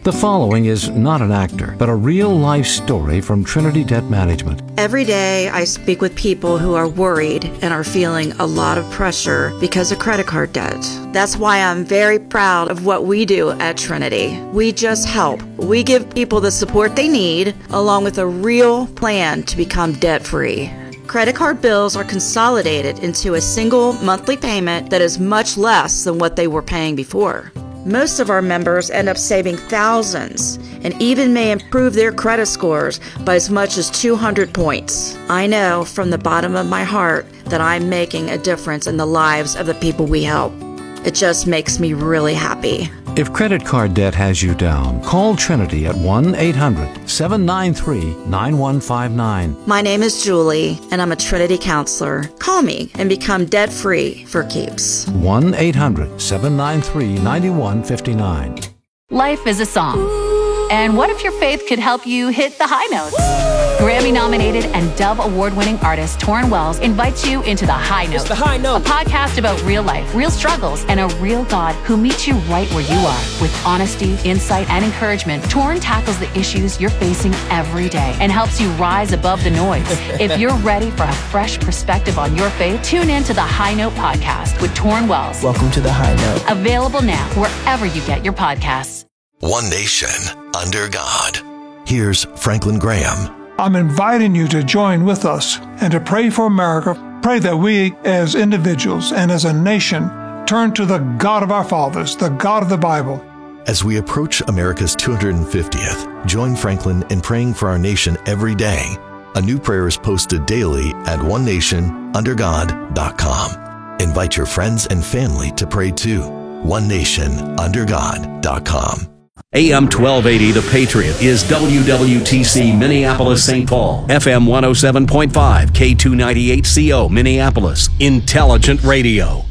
The following is not an actor, but a real-life story from Trinity Debt Management. Every day, I speak with people who are worried and are feeling a lot of pressure because of credit card debt. That's why I'm very proud of what we do at Trinity. We just help. We give people the support they need, along with a real plan to become debt-free. Credit card bills are consolidated into a single monthly payment that is much less than what they were paying before. Most of our members end up saving thousands and even may improve their credit scores by as much as 200 points. I know from the bottom of my heart that I'm making a difference in the lives of the people we help. It just makes me really happy. If credit card debt has you down, call Trinity at 1-800-793-9159. My name is Julie, and I'm a Trinity counselor. Call me and become debt-free for keeps. 1-800-793-9159. Life is a song. And what if your faith could help you hit the high notes? Grammy-nominated and Dove Award-winning artist Torrin Wells invites you into The High Note. It's The High Note. A podcast about real life, real struggles, and a real God who meets you right where you are. With honesty, insight, and encouragement, Torrin tackles the issues you're facing every day and helps you rise above the noise. If you're ready for a fresh perspective on your faith, tune in to The High Note podcast with Torrin Wells. Welcome to The High Note. Available now wherever you get your podcasts. One nation under God. Here's Franklin Graham. I'm inviting you to join with us and to pray for America. Pray that we as individuals and as a nation turn to the God of our fathers, the God of the Bible. As we approach America's 250th, join Franklin in praying for our nation every day. A new prayer is posted daily at onenationundergod.com. Invite your friends and family to pray too. onenationundergod.com. AM 1280 The Patriot is WWTC Minneapolis St. Paul, FM 107.5 K298CO Minneapolis, Intelligent Radio.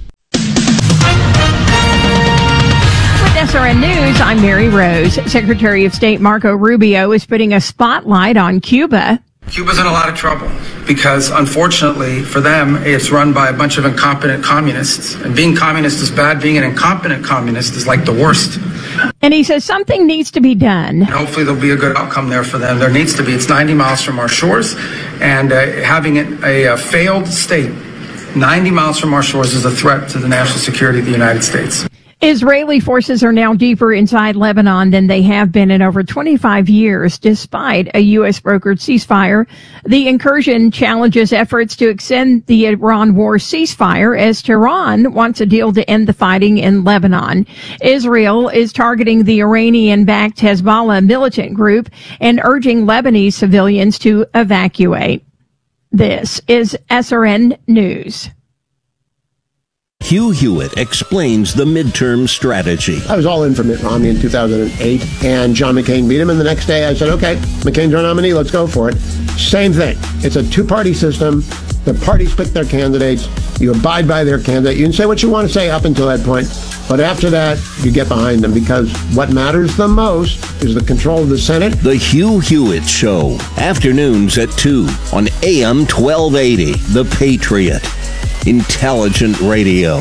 With SRN News, I'm Mary Rose. Secretary of State Marco Rubio is putting a spotlight on Cuba. Cuba's in a lot of trouble because, unfortunately, for them, it's run by a bunch of incompetent communists. And being communist is bad. Being an incompetent communist is like the worst. And he says something needs to be done. And hopefully there'll be a good outcome there for them. There needs to be. It's 90 miles from our shores. And having it a failed state 90 miles from our shores is a threat to the national security of the United States. Israeli forces are now deeper inside Lebanon than they have been in over 25 years, despite a U.S. brokered ceasefire. The incursion challenges efforts to extend the Iran war ceasefire as Tehran wants a deal to end the fighting in Lebanon. Israel is targeting the Iranian-backed Hezbollah militant group and urging Lebanese civilians to evacuate. This is SRN News. Hugh Hewitt explains the midterm strategy. I was all in for Mitt Romney in 2008, and John McCain beat him, and the next day I said, okay, McCain's our nominee, let's go for it. Same thing. It's a two-party system. The parties pick their candidates. You abide by their candidate. You can say what you want to say up until that point, but after that, you get behind them, because what matters the most is the control of the Senate. The Hugh Hewitt Show, afternoons at 2 on AM 1280, The Patriot. Intelligent Radio.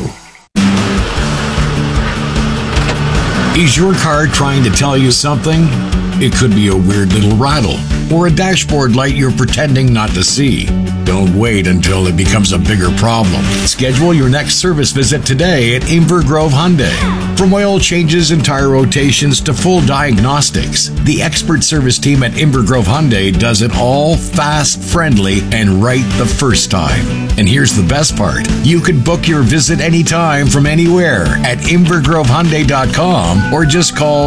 Is your car trying to tell you something? It could be a weird little rattle or a dashboard light you're pretending not to see. Don't wait until it becomes a bigger problem. Schedule your next service visit today at Inver Grove Hyundai. From oil changes and tire rotations to full diagnostics, the expert service team at Inver Grove Hyundai does it all fast, friendly, and right the first time. And here's the best part. You can book your visit anytime from anywhere at invergrovehyundai.com or just call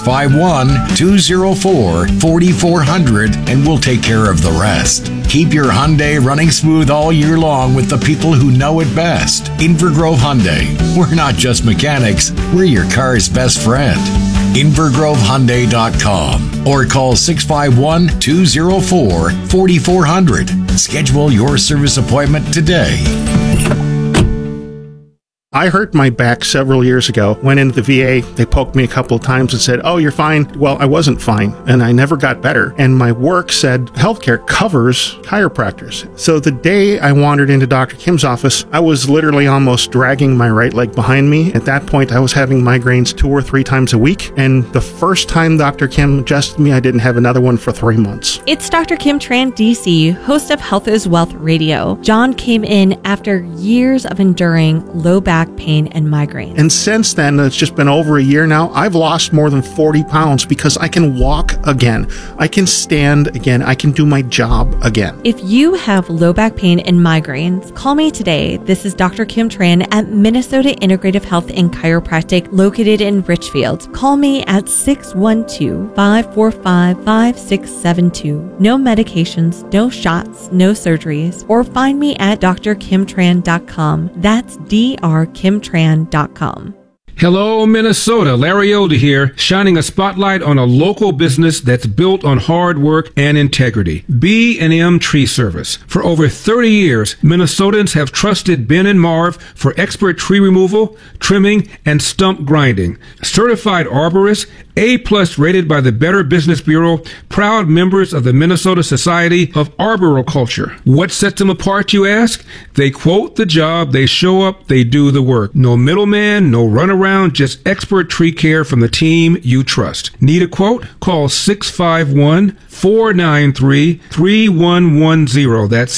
651-204-4400 and we'll take care of the rest. Keep your Hyundai running smooth all year long with the people who know it best. Inver Grove Hyundai. We're not just mechanics, we're your car's best friend. invergrovehyundai.com or call 651-204-4400. Schedule your service appointment today. I hurt my back several years ago, went into the VA, they poked me a couple of times and said, "Oh, you're fine." Well, I wasn't fine, and I never got better. And my work said healthcare covers chiropractors. So the day I wandered into Dr. Kim's office, I was literally almost dragging my right leg behind me. At that point, I was having migraines 2 or 3 times a week, and the first time Dr. Kim adjusted me, I didn't have another one for 3 months. It's Dr. Kim Tran, DC, host of Health is Wealth Radio. John came in after years of enduring low back pain and migraine. And since then, it's just been over a year now, I've lost more than 40 pounds because I can walk again. I can stand again. I can do my job again. If you have low back pain and migraines, call me today. This is Dr. Kim Tran at Minnesota Integrative Health and Chiropractic located in Richfield. Call me at 612-545-5672. No medications, no shots, no surgeries, or find me at drkimtran.com. That's drkimtran.com. Hello, Minnesota. Larry Older here, shining a spotlight on a local business that's built on hard work and integrity. B&M Tree Service. For over 30 years, Minnesotans have trusted Ben and Marv for expert tree removal, trimming, and stump grinding. Certified arborists, A+ rated by the Better Business Bureau, proud members of the Minnesota Society of Arboriculture. What sets them apart, you ask? They quote the job, they show up, they do the work. No middleman, no runaround, just expert tree care from the team you trust. Need a quote? Call 651-493-3110. That's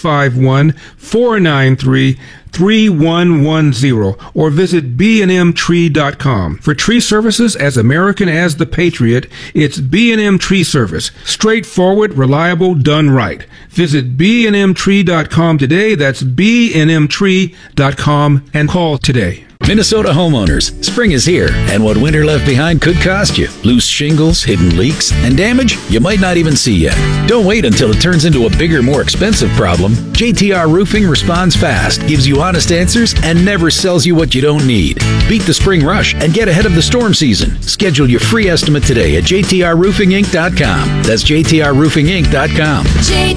651-493-3110, or visit bnmtree.com. For tree services as American as the Patriot, it's B&M Tree Service. Straightforward, reliable, done right. Visit bnmtree.com today. That's bnmtree.com, and call today. Minnesota homeowners, spring is here, and what winter left behind could cost you. Loose shingles, hidden leaks, and damage you might not even see yet. Don't wait until it turns into a bigger, more expensive problem. JTR Roofing responds fast, gives you honest answers, and never sells you what you don't need. Beat the spring rush and get ahead of the storm season. Schedule your free estimate today at jtrroofinginc.com. That's jtrroofinginc.com.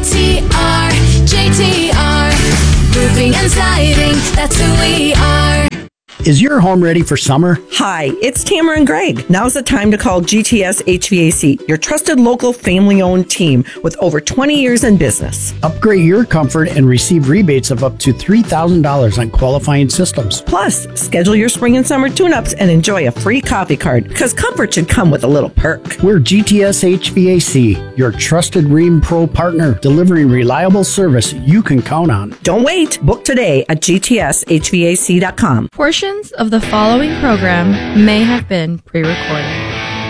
JTR, Roofing and Siding, that's who we are. Is your home ready for summer? Hi, it's Tamara and Greg. Now's the time to call GTS HVAC, your trusted local family-owned team with over 20 years in business. Upgrade your comfort and receive rebates of up to $3,000 on qualifying systems. Plus, schedule your spring and summer tune-ups and enjoy a free coffee card, because comfort should come with a little perk. We're GTS HVAC, your trusted Rheem Pro partner, delivering reliable service you can count on. Don't wait. Book today at gtshvac.com. Portions of the following program may have been pre-recorded.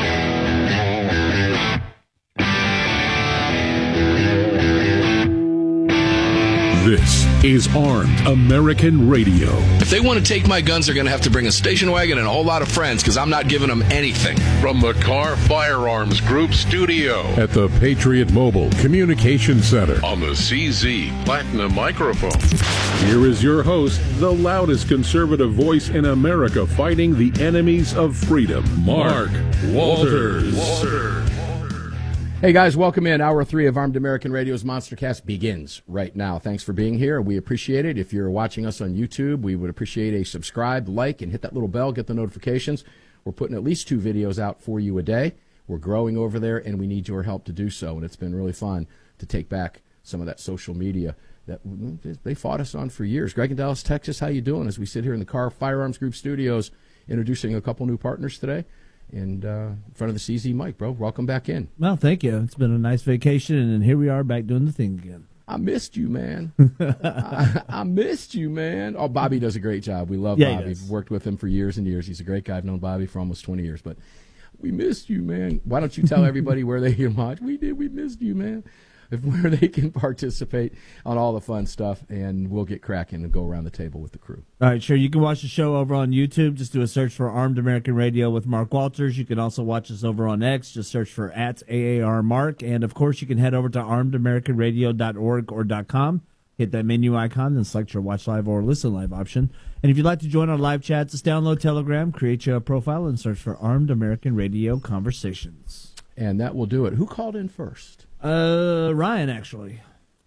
This is Armed American Radio. If they want to take my guns, they're going to have to bring a station wagon and a whole lot of friends, because I'm not giving them anything. From the Carr Firearms Group studio at the Patriot Mobile Communication Center on the CZ Platinum microphone. Here is your host, the loudest conservative voice in America fighting the enemies of freedom, Mark Walters. Hey guys, welcome in. Hour 3 of Armed American Radio's Monstercast begins right now. Thanks for being here. We appreciate it. If you're watching us on YouTube, we would appreciate a subscribe, like, and hit that little bell, get the notifications. We're putting at least 2 videos out for you a day. We're growing over there, and we need your help to do so. And it's been really fun to take back some of that social media that they fought us on for years. Greg in Dallas, Texas, how you doing? As we sit here in the Carr Firearms Group studios, introducing a couple new partners today. And in front of the CZ mic, bro. Welcome back in. Well, thank you. It's been a nice vacation, and here we are back doing the thing again. I missed you, man. I missed you, man. Oh, Bobby does a great job. We love Bobby. We've worked with him for years and years. He's a great guy. I've known Bobby for almost 20 years. But we missed you, man. Why don't you tell everybody where they can watch? We did. We missed you, man. Where they can participate on all the fun stuff, and we'll get cracking and go around the table with the crew. All right, sure. You can watch the show over on YouTube. Just do a search for Armed American Radio with Mark Walters. You can also watch us over on X. Just search for @AARMark. And, of course, you can head over to armedamericanradio.org or .com. Hit that menu icon and select your watch live or listen live option. And if you'd like to join our live chat, just download Telegram, create your profile, and search for Armed American Radio Conversations. And that will do it. Who called in first? Ryan, actually.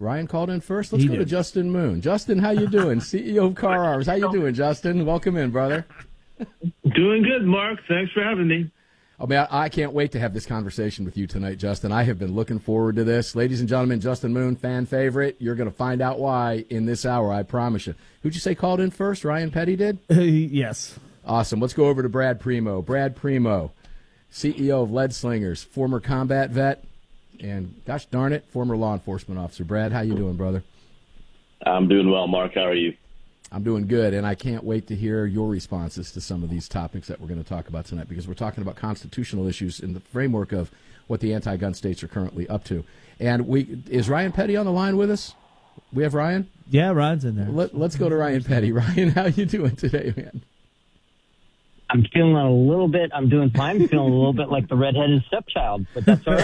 Ryan called in first. Let's He go to did. Justin Moon. Justin, how you doing? CEO of Car Arms. How you doing, Justin? Welcome in, brother. Doing good, Mark. Thanks for having me. Oh, man, I can't wait to have this conversation with you tonight, Justin. I have been looking forward to this. Ladies and gentlemen, Justin Moon, fan favorite. You're going to find out why in this hour, I promise you. Who'd you say called in first? Ryan Petty did? Yes. Awesome. Let's go over to Brad Primo. Brad Primo, CEO of Lead Slingers, former combat vet, and gosh darn it, former law enforcement officer. Brad, how you doing, brother? I'm doing well, Mark. How are you? I'm doing good, and I can't wait to hear your responses to some of these topics that we're going to talk about tonight, because we're talking about constitutional issues in the framework of what the anti-gun states are currently up to. And is Ryan Petty on the line with us? We have Ryan? Yeah, Ryan's in there. Let's go to Ryan Petty. Ryan, how you doing today, man? I'm feeling a little bit, I'm doing fine. I'm feeling a little bit like the redheaded stepchild, but that's all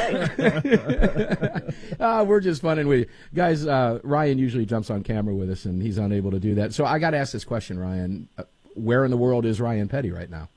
right. We're just funning with you. Guys, Ryan usually jumps on camera with us, and he's unable to do that. So I got to ask this question, Ryan. Where in the world is Ryan Petty right now?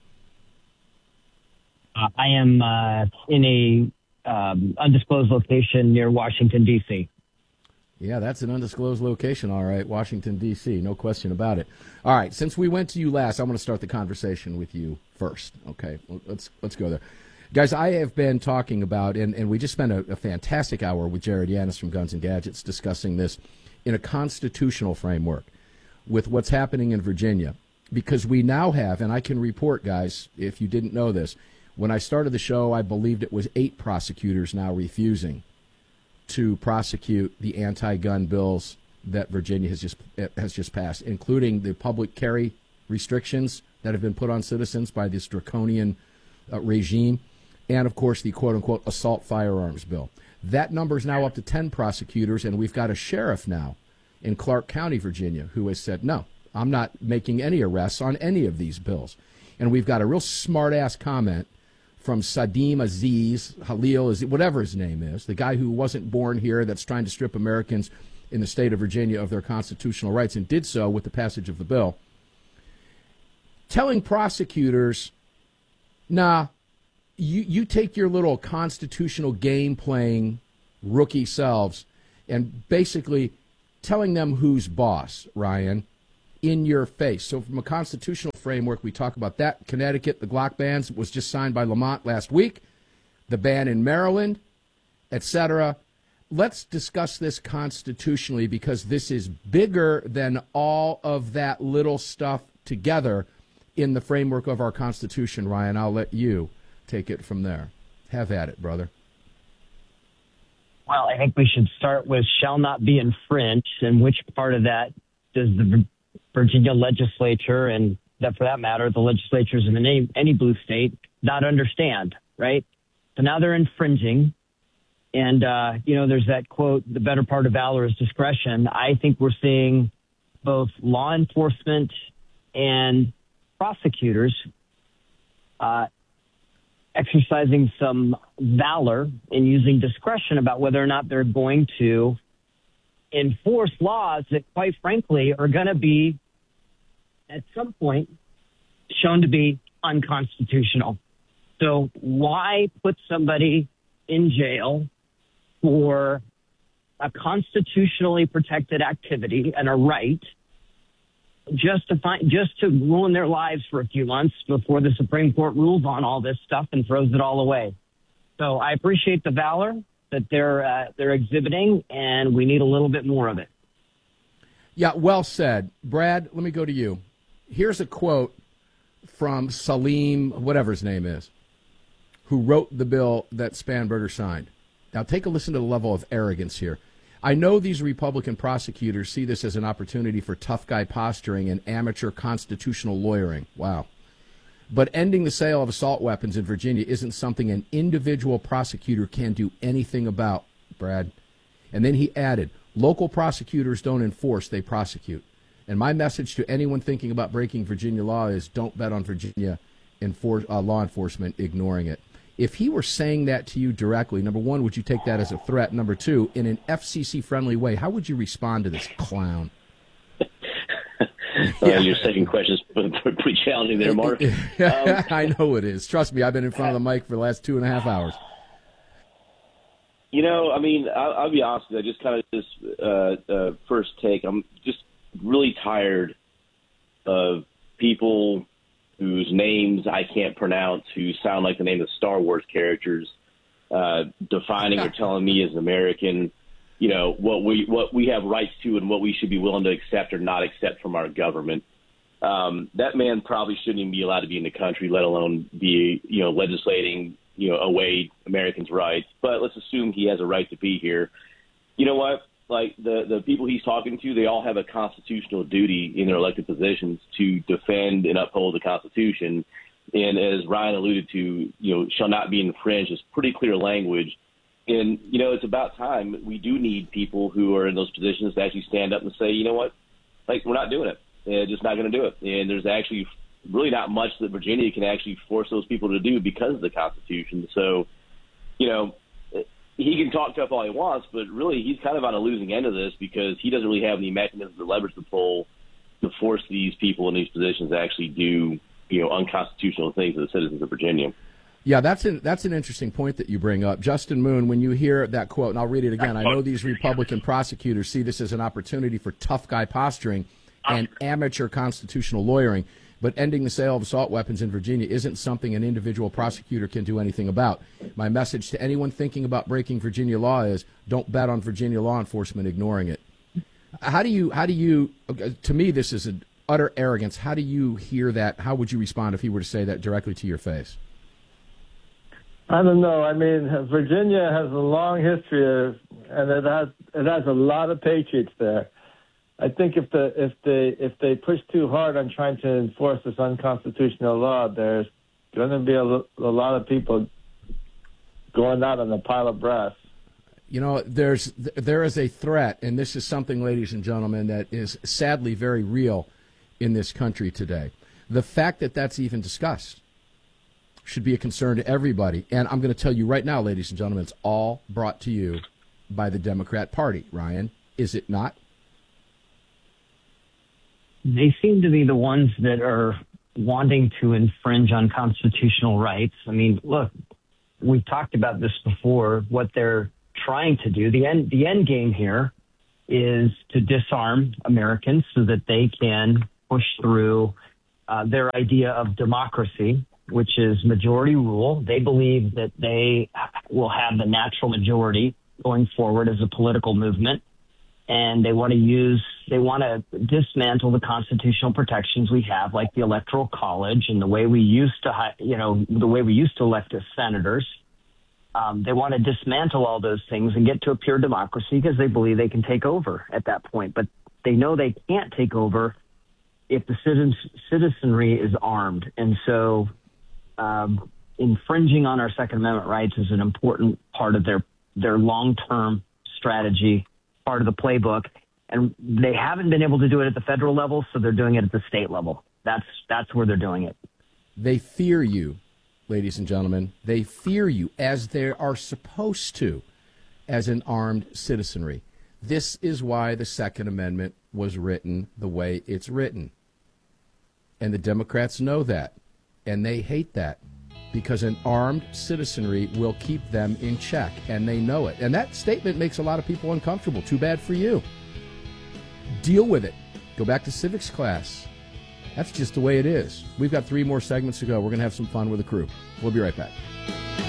I am in a undisclosed location near Washington, D.C. Yeah, that's an undisclosed location, all right, Washington, D.C., no question about it. All right, since we went to you last, I want to start the conversation with you first, okay? Let's go there. Guys, I have been talking about, and we just spent a fantastic hour with Jared Yanis from Guns and Gadgets discussing this in a constitutional framework with what's happening in Virginia, because we now have, and I can report, guys, if you didn't know this, when I started the show, I believed it was 8 prosecutors now refusing to prosecute the anti-gun bills that Virginia has just passed, including the public carry restrictions that have been put on citizens by this draconian regime, and, of course, the quote-unquote assault firearms bill. That number is now up to 10 prosecutors, and we've got a sheriff now in Clark County, Virginia, who has said, no, I'm not making any arrests on any of these bills. And we've got a real smart-ass comment from Sadim Aziz, Halil, whatever his name is, the guy who wasn't born here, that's trying to strip Americans in the state of Virginia of their constitutional rights, and did so with the passage of the bill, telling prosecutors, nah, you take your little constitutional game-playing rookie selves and basically telling them who's boss, Ryan, in your face. So from a constitutional framework, we talk about that. Connecticut, the Glock bans was just signed by Lamont last week. The ban in Maryland, etc. Let's discuss this constitutionally, because this is bigger than all of that little stuff together in the framework of our Constitution. Ryan, I'll let you take it from there. Have at it, brother. Well, I think we should start with shall not be infringed, and which part of that does the Virginia legislature, and that for that matter, the legislatures in any blue state, not understand, right? So now they're infringing. And, there's that quote, the better part of valor is discretion. I think we're seeing both law enforcement and prosecutors exercising some valor in using discretion about whether or not they're going to enforce laws that, quite frankly, are going to be, at some point, shown to be unconstitutional. So why put somebody in jail for a constitutionally protected activity and a right just to ruin their lives for a few months before the Supreme Court rules on all this stuff and throws it all away? So I appreciate the valor that they're exhibiting, and we need a little bit more of it. Yeah, well said. Brad, let me go to you. Here's a quote from Salim, whatever his name is, who wrote the bill that Spanberger signed. Now, take a listen to the level of arrogance here. I know these Republican prosecutors see this as an opportunity for tough guy posturing and amateur constitutional lawyering. Wow. But ending the sale of assault weapons in Virginia isn't something an individual prosecutor can do anything about, Brad. And then he added, local prosecutors don't enforce, they prosecute. And my message to anyone thinking about breaking Virginia law is don't bet on Virginia law enforcement ignoring it. If he were saying that to you directly, number one, would you take that as a threat? Number two, in an FCC-friendly way, how would you respond to this clown? Your second question is pretty challenging there, Mark. I know it is. Trust me, I've been in front of the mic for the last 2.5 hours. You know, I mean, I'll be honest with you. I just kind of this first take. I'm just really tired of people whose names I can't pronounce, who sound like the name of Star Wars characters, defining or telling me as an American, you know, what we have rights to and what we should be willing to accept or not accept from our government. That man probably shouldn't even be allowed to be in the country, let alone be, you know, legislating, you know, away Americans' rights. But let's assume he has a right to be here. You know what? Like the people he's talking to, they all have a constitutional duty in their elected positions to defend and uphold the Constitution. And as Ryan alluded to, you know, shall not be infringed is pretty clear language. And, you know, it's about time. We do need people who are in those positions to actually stand up and say, you know what, like, we're not doing it. They're just not going to do it. And there's actually really not much that Virginia can actually force those people to do because of the Constitution. So, you know, he can talk tough all he wants, but really he's kind of on a losing end of this because he doesn't really have any mechanisms or leverage to pull to force these people in these positions to actually do, you know, unconstitutional things to the citizens of Virginia. Yeah, that's an interesting point that you bring up. Justin Moon, when you hear that quote, and I'll read it again, I know these Republican prosecutors see this as an opportunity for tough guy posturing and amateur constitutional lawyering, but ending the sale of assault weapons in Virginia isn't something an individual prosecutor can do anything about. My message to anyone thinking about breaking Virginia law is don't bet on Virginia law enforcement ignoring it. How do you, to me, this is an utter arrogance. How do you hear that? How would you respond if he were to say that directly to your face? I don't know. I mean, Virginia has a long history of, and it has a lot of patriots there. I think if they push too hard on trying to enforce this unconstitutional law, there's going to be a lot of people going out on a pile of brass. You know, there is a threat, and this is something, ladies and gentlemen, that is sadly very real in this country today. The fact that that's even discussed should be a concern to everybody. And I'm going to tell you right now, ladies and gentlemen, it's all brought to you by the Democrat Party. Ryan, is it not? They seem to be the ones that are wanting to infringe on constitutional rights. I mean, look, we talked about this before, what they're trying to do. The end game here is to disarm Americans so that they can push through their idea of democracy, which is majority rule. They believe that they will have the natural majority going forward as a political movement. And they want to dismantle the constitutional protections we have, like the Electoral College and the way we used to elect as senators. They want to dismantle all those things and get to a pure democracy because they believe they can take over at that point. But they know they can't take over if the citizenry is armed. And so infringing on our Second Amendment rights is an important part of their long-term strategy, part of the playbook, and they haven't been able to do it at the federal level, so they're doing it at the state level. That's where they're doing it. They fear you, ladies and gentlemen. They fear you, as they are supposed to, as an armed citizenry. This is why the Second Amendment was written the way it's written. And the Democrats know that, and they hate that, because an armed citizenry will keep them in check, and they know it. And that statement makes a lot of people uncomfortable. Too bad for you. Deal with it. Go back to civics class. That's just the way it is. We've got 3 more segments to go. We're going to have some fun with the crew. We'll be right back.